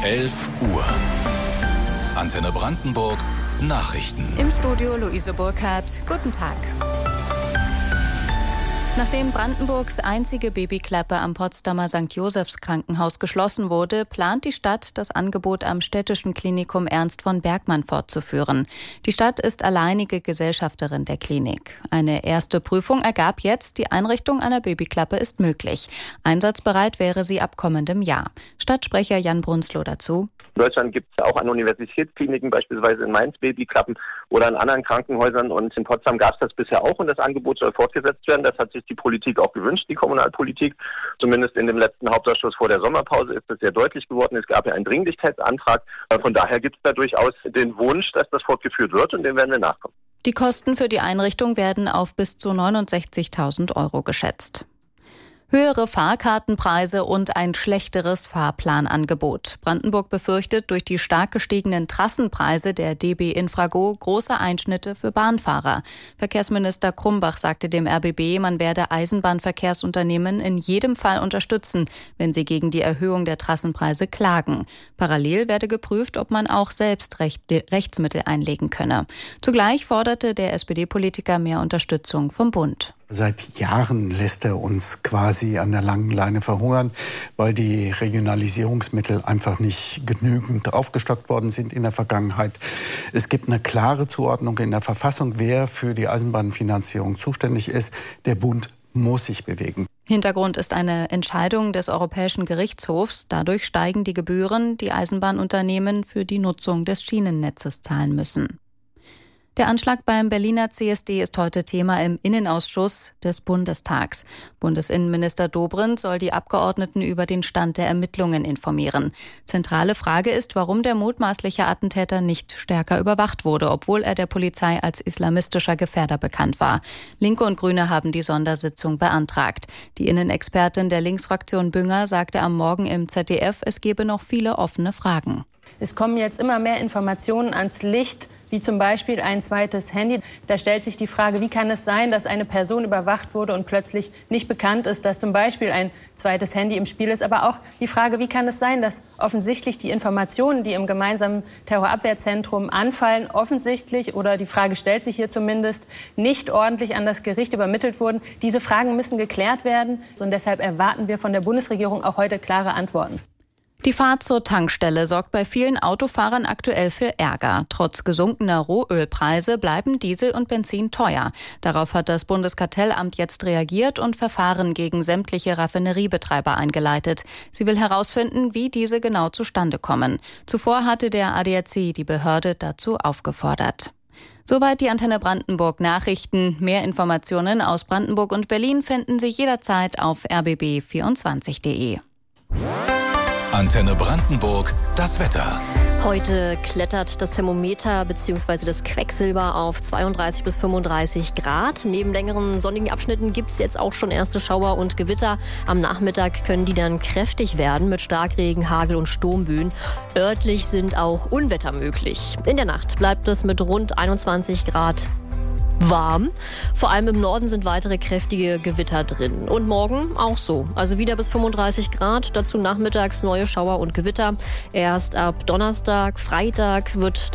11 Uhr. Antenne Brandenburg. Nachrichten. Im Studio Luise Burkhardt. Guten Tag. Nachdem Brandenburgs einzige Babyklappe am Potsdamer St. Josephs Krankenhaus geschlossen wurde, plant die Stadt, das Angebot am Städtischen Klinikum Ernst von Bergmann fortzuführen. Die Stadt ist alleinige Gesellschafterin der Klinik. Eine erste Prüfung ergab jetzt, die Einrichtung einer Babyklappe ist möglich. Einsatzbereit wäre sie ab kommendem Jahr. Stadtsprecher Jan Brunzloh dazu. In Deutschland gibt es auch an Universitätskliniken, beispielsweise in Mainz, Babyklappen oder in anderen Krankenhäusern. Und in Potsdam gab es das bisher auch und das Angebot soll fortgesetzt werden. Das hat sich die Politik auch gewünscht, die Kommunalpolitik. Zumindest in dem letzten Hauptausschuss vor der Sommerpause ist das sehr deutlich geworden. Es gab ja einen Dringlichkeitsantrag. Von daher gibt es da durchaus den Wunsch, dass das fortgeführt wird und dem werden wir nachkommen. Die Kosten für die Einrichtung werden auf bis zu 69.000 € geschätzt. Höhere Fahrkartenpreise und ein schlechteres Fahrplanangebot. Brandenburg befürchtet durch die stark gestiegenen Trassenpreise der DB Infrago große Einschnitte für Bahnfahrer. Verkehrsminister Krumbach sagte dem RBB, man werde Eisenbahnverkehrsunternehmen in jedem Fall unterstützen, wenn sie gegen die Erhöhung der Trassenpreise klagen. Parallel werde geprüft, ob man auch selbst Rechtsmittel einlegen könne. Zugleich forderte der SPD-Politiker mehr Unterstützung vom Bund. Seit Jahren lässt er uns quasi an der langen Leine verhungern, weil die Regionalisierungsmittel einfach nicht genügend aufgestockt worden sind in der Vergangenheit. Es gibt eine klare Zuordnung in der Verfassung, wer für die Eisenbahnfinanzierung zuständig ist. Der Bund muss sich bewegen. Hintergrund ist eine Entscheidung des Europäischen Gerichtshofs. Dadurch steigen die Gebühren, die Eisenbahnunternehmen für die Nutzung des Schienennetzes zahlen müssen. Der Anschlag beim Berliner CSD ist heute Thema im Innenausschuss des Bundestags. Bundesinnenminister Dobrindt soll die Abgeordneten über den Stand der Ermittlungen informieren. Zentrale Frage ist, warum der mutmaßliche Attentäter nicht stärker überwacht wurde, obwohl er der Polizei als islamistischer Gefährder bekannt war. Linke und Grüne haben die Sondersitzung beantragt. Die Innenexpertin der Linksfraktion Bünger sagte am Morgen im ZDF, es gebe noch viele offene Fragen. Es kommen jetzt immer mehr Informationen ans Licht, wie zum Beispiel ein zweites Handy. Da stellt sich die Frage, wie kann es sein, dass eine Person überwacht wurde und plötzlich nicht bekannt ist, dass zum Beispiel ein zweites Handy im Spiel ist. Aber auch die Frage, wie kann es sein, dass offensichtlich die Informationen, die im gemeinsamen Terrorabwehrzentrum anfallen, offensichtlich, oder die Frage stellt sich hier zumindest, nicht ordentlich an das Gericht übermittelt wurden. Diese Fragen müssen geklärt werden und deshalb erwarten wir von der Bundesregierung auch heute klare Antworten. Die Fahrt zur Tankstelle sorgt bei vielen Autofahrern aktuell für Ärger. Trotz gesunkener Rohölpreise bleiben Diesel und Benzin teuer. Darauf hat das Bundeskartellamt jetzt reagiert und Verfahren gegen sämtliche Raffineriebetreiber eingeleitet. Sie will herausfinden, wie diese genau zustande kommen. Zuvor hatte der ADAC die Behörde dazu aufgefordert. Soweit die Antenne Brandenburg Nachrichten. Mehr Informationen aus Brandenburg und Berlin finden Sie jederzeit auf rbb24.de. Antenne Brandenburg, das Wetter. Heute klettert das Thermometer bzw. das Quecksilber auf 32 bis 35 Grad. Neben längeren sonnigen Abschnitten gibt es jetzt auch schon erste Schauer und Gewitter. Am Nachmittag können die dann kräftig werden mit Starkregen, Hagel und Sturmböen. Örtlich sind auch Unwetter möglich. In der Nacht bleibt es mit rund 21 Grad warm. Vor allem im Norden sind weitere kräftige Gewitter drin. Und morgen auch so. Also wieder bis 35 Grad. Dazu nachmittags neue Schauer und Gewitter. Erst ab Donnerstag, Freitag wird